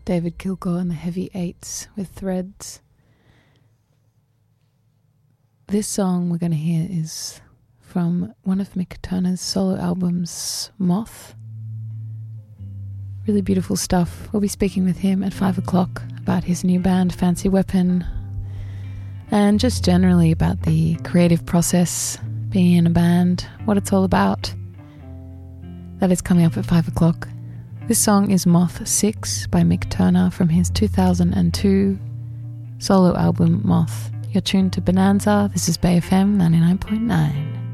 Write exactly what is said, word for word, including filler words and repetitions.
David Kilgore and the Heavy Eights with Threads. This song we're going to hear is from one of Mick Turner's solo albums, Moth. Really beautiful stuff. We'll be speaking with him at five o'clock about his new band, Fancy Weapon, and just generally about the creative process, being in a band, what it's all about. That is coming up at five o'clock. This song is Moth six by Mick Turner from his two thousand two solo album Moth. You're tuned to Bonanza. This is Bay F M ninety-nine point nine.